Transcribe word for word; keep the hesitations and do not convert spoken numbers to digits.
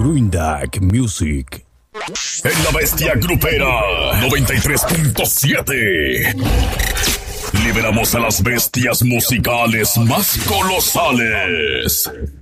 Greendag Music. En La Bestia Grupera noventa y tres punto siete. Liberamos a las bestias musicales más colosales.